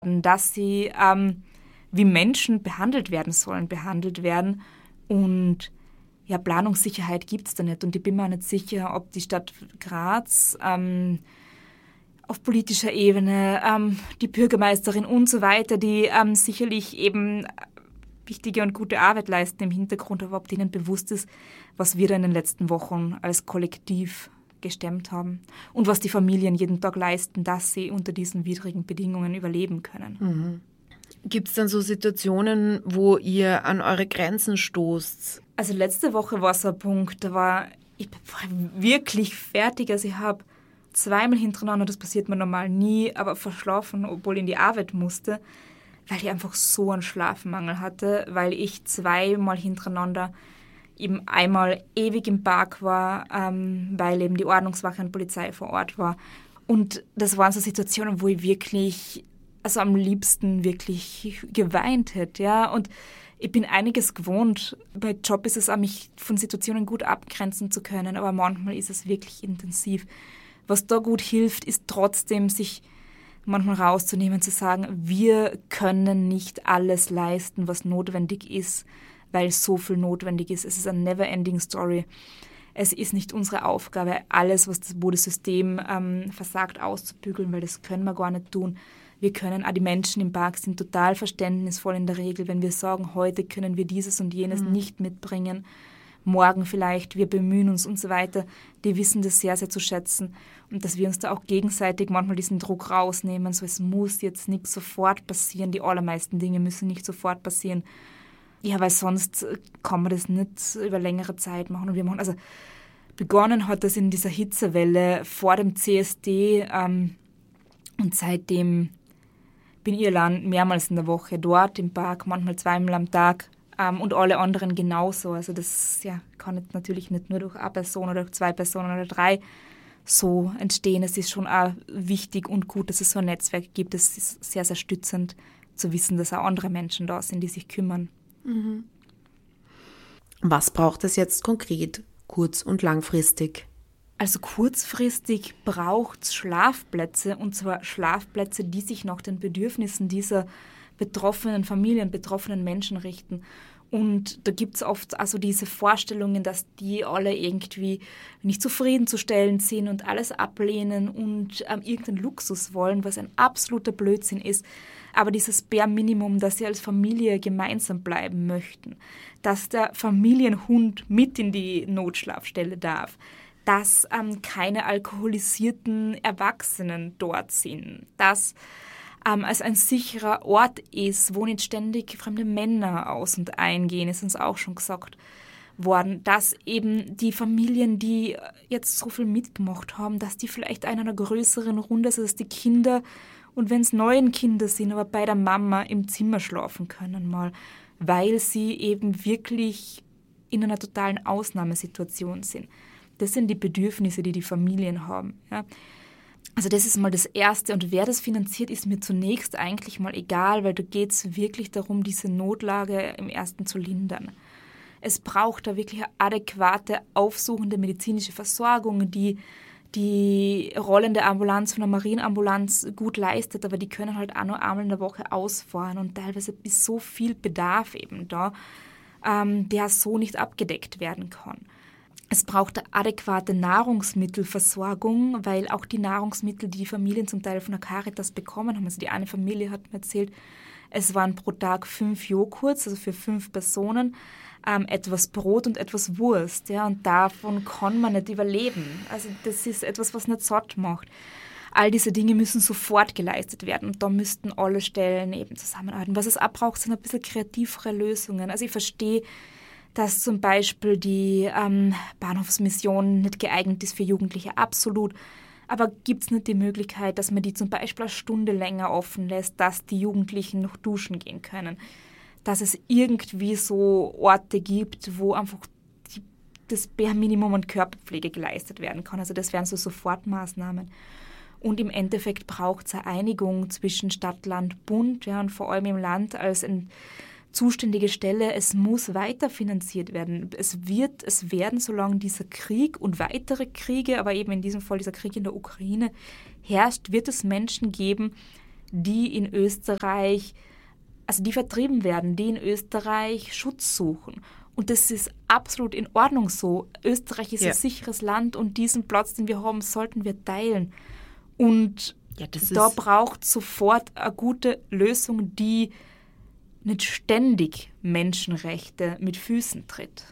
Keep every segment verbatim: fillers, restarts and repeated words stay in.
dass sie ähm, wie Menschen behandelt werden sollen, behandelt werden. Und ja, Planungssicherheit gibt es da nicht. Und ich bin mir auch nicht sicher, ob die Stadt Graz ähm, auf politischer Ebene, ähm, die Bürgermeisterin und so weiter, die ähm, sicherlich eben wichtige und gute Arbeit leisten im Hintergrund, aber ob denen bewusst ist, was wir da in den letzten Wochen als Kollektiv gestemmt haben und was die Familien jeden Tag leisten, dass sie unter diesen widrigen Bedingungen überleben können. Mhm. Gibt es dann so Situationen, wo ihr an eure Grenzen stoßt? Also letzte Woche war so ein Punkt, da war ich war wirklich fertig. Also ich habe zweimal hintereinander, das passiert mir normal nie, aber verschlafen, obwohl ich in die Arbeit musste, weil ich einfach so einen Schlafmangel hatte, weil ich zweimal hintereinander eben einmal ewig im Park war, ähm, weil eben die Ordnungswache und Polizei vor Ort war. Und das waren so Situationen, wo ich wirklich, also am liebsten wirklich geweint hätte, ja. Und ich bin einiges gewohnt. Bei Job ist es auch, mich von Situationen gut abgrenzen zu können, aber manchmal ist es wirklich intensiv. Was da gut hilft, ist trotzdem, sich manchmal rauszunehmen, zu sagen, wir können nicht alles leisten, was notwendig ist, weil so viel notwendig ist. Es ist eine never-ending story. Es ist nicht unsere Aufgabe, alles, was das, wo das System ähm, versagt, auszubügeln, weil das können wir gar nicht tun. Wir können, auch die Menschen im Park sind total verständnisvoll in der Regel, wenn wir sagen, heute können wir dieses und jenes mhm. nicht mitbringen, morgen vielleicht, wir bemühen uns und so weiter. Die wissen das sehr, sehr zu schätzen und dass wir uns da auch gegenseitig manchmal diesen Druck rausnehmen, so es muss jetzt nicht sofort passieren, die allermeisten Dinge müssen nicht sofort passieren. Ja, weil sonst kann man das nicht über längere Zeit machen. Und wir machen, also begonnen hat das in dieser Hitzewelle vor dem C S D ähm, und seitdem bin ich allein mehrmals in der Woche dort im Park, manchmal zweimal am Tag ähm, und alle anderen genauso. Also das ja, kann jetzt natürlich nicht nur durch eine Person oder durch zwei Personen oder drei so entstehen. Es ist schon auch wichtig und gut, dass es so ein Netzwerk gibt. Es ist sehr, sehr stützend zu wissen, dass auch andere Menschen da sind, die sich kümmern. Mhm. Was braucht es jetzt konkret, kurz- und langfristig? Also kurzfristig braucht es Schlafplätze, und zwar Schlafplätze, die sich nach den Bedürfnissen dieser betroffenen Familien, betroffenen Menschen richten. Und da gibt es oft also diese Vorstellungen, dass die alle irgendwie nicht zufriedenzustellen sind und alles ablehnen und ähm, irgendeinen Luxus wollen, was ein absoluter Blödsinn ist. Aber dieses Bare Minimum, dass sie als Familie gemeinsam bleiben möchten, dass der Familienhund mit in die Notschlafstelle darf, dass ähm, keine alkoholisierten Erwachsenen dort sind, dass ähm, es ein sicherer Ort ist, wo nicht ständig fremde Männer aus- und eingehen, ist uns auch schon gesagt worden, dass eben die Familien, die jetzt so viel mitgemacht haben, dass die vielleicht in einer größeren Runde, also dass die Kinder, und wenn es neuen Kinder sind, aber bei der Mama im Zimmer schlafen können mal, weil sie eben wirklich in einer totalen Ausnahmesituation sind. Das sind die Bedürfnisse, die die Familien haben. Ja. Also das ist mal das Erste. Und wer das finanziert, ist mir zunächst eigentlich mal egal, weil da geht es wirklich darum, diese Notlage im Ersten zu lindern. Es braucht da wirklich eine adäquate, aufsuchende medizinische Versorgung, die die Rollen der Ambulanz von der Marienambulanz gut leistet, aber die können halt auch nur einmal in der Woche ausfahren und teilweise ist so viel Bedarf eben da, ähm, der so nicht abgedeckt werden kann. Es braucht eine adäquate Nahrungsmittelversorgung, weil auch die Nahrungsmittel, die die Familien zum Teil von der Caritas bekommen haben, also die eine Familie hat mir erzählt, es waren pro Tag fünf Joghurts, also für fünf Personen, ähm, etwas Brot und etwas Wurst, ja, und davon kann man nicht überleben. Also das ist etwas, was nicht satt macht. All diese Dinge müssen sofort geleistet werden und da müssten alle Stellen eben zusammenarbeiten. Was es auch braucht, sind ein bisschen kreativere Lösungen. Also ich verstehe, dass zum Beispiel die ähm, Bahnhofsmission nicht geeignet ist für Jugendliche, absolut. Aber gibt es nicht die Möglichkeit, dass man die zum Beispiel eine Stunde länger offen lässt, dass die Jugendlichen noch duschen gehen können? Dass es irgendwie so Orte gibt, wo einfach die, das Bare Minimum an Körperpflege geleistet werden kann. Also das wären so Sofortmaßnahmen. Und im Endeffekt braucht es eine Einigung zwischen Stadt, Land, Bund, ja, und vor allem im Land als ein zuständige Stelle, es muss weiterfinanziert werden. Es wird, es werden, solange dieser Krieg und weitere Kriege, aber eben in diesem Fall dieser Krieg in der Ukraine herrscht, wird es Menschen geben, die in Österreich, also die vertrieben werden, die in Österreich Schutz suchen. Und das ist absolut in Ordnung so. Österreich ist ja. ein sicheres Land und diesen Platz, den wir haben, sollten wir teilen. Und ja, da braucht sofort eine gute Lösung, die nicht ständig Menschenrechte mit Füßen tritt.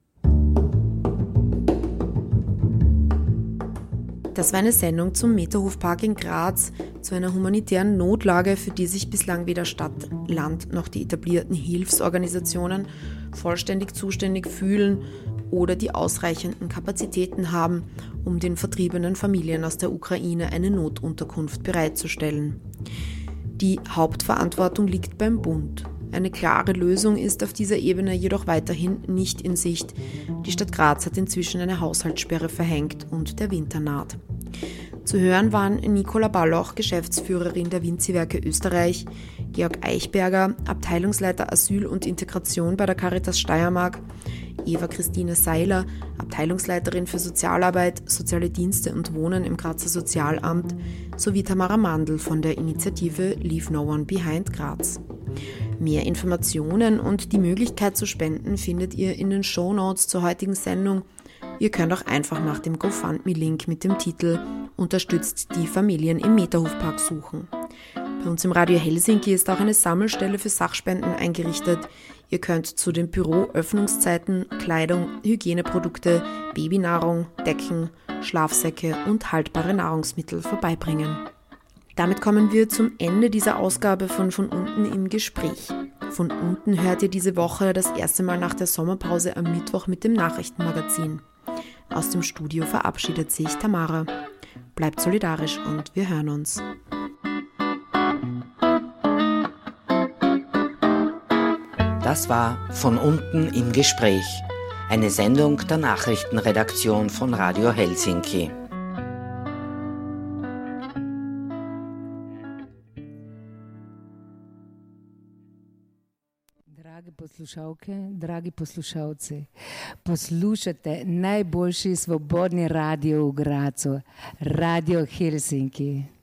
Das war eine Sendung zum Meterhofpark in Graz, zu einer humanitären Notlage, für die sich bislang weder Stadt, Land noch die etablierten Hilfsorganisationen vollständig zuständig fühlen oder die ausreichenden Kapazitäten haben, um den vertriebenen Familien aus der Ukraine eine Notunterkunft bereitzustellen. Die Hauptverantwortung liegt beim Bund. Eine klare Lösung ist auf dieser Ebene jedoch weiterhin nicht in Sicht. Die Stadt Graz hat inzwischen eine Haushaltssperre verhängt und der Winter naht. Zu hören waren Nicola Balloch, Geschäftsführerin der Vinzi-Werke Österreich, Georg Eichberger, Abteilungsleiter Asyl und Integration bei der Caritas Steiermark, Eva Christine Seiler, Abteilungsleiterin für Sozialarbeit, Soziale Dienste und Wohnen im Grazer Sozialamt, sowie Tamara Mandl von der Initiative Leave No One Behind Graz. Mehr Informationen und die Möglichkeit zu spenden findet ihr in den Shownotes zur heutigen Sendung. Ihr könnt auch einfach nach dem GoFundMe-Link mit dem Titel „Unterstützt die Familien im Meterhofpark" suchen. Bei uns im Radio Helsinki ist auch eine Sammelstelle für Sachspenden eingerichtet. Ihr könnt zu den Büroöffnungszeiten Kleidung, Hygieneprodukte, Babynahrung, Decken, Schlafsäcke und haltbare Nahrungsmittel vorbeibringen. Damit kommen wir zum Ende dieser Ausgabe von Von unten im Gespräch. Von unten hört ihr diese Woche das erste Mal nach der Sommerpause am Mittwoch mit dem Nachrichtenmagazin. Aus dem Studio verabschiedet sich Tamara. Bleibt solidarisch und wir hören uns. Das war Von unten im Gespräch, eine Sendung der Nachrichtenredaktion von Radio Helsinki. Drage poslušalke, dragi poslušalci, poslušate najboljši svobodni radio v Gracu, Radio Helsinki.